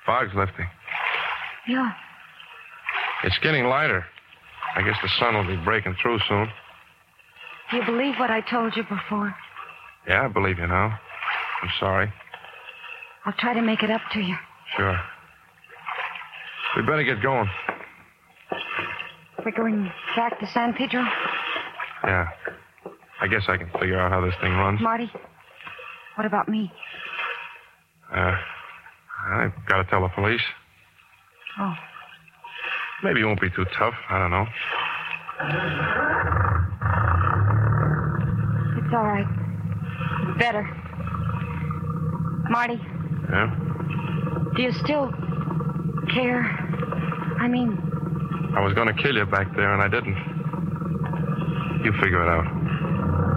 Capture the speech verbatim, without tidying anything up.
fog's lifting. Yeah. It's getting lighter. I guess the sun will be breaking through soon. Do you believe what I told you before? Yeah, I believe you now. I'm sorry. I'll try to make it up to you. Sure. We better get going. We're going back to San Pedro? Yeah. I guess I can figure out how this thing runs. Marty, what about me? Uh, I've got to tell the police. Oh. Maybe it won't be too tough. I don't know. It's all right. Better. Marty. Yeah? Do you still care? I mean... I was going to kill you back there, and I didn't. You figure it out.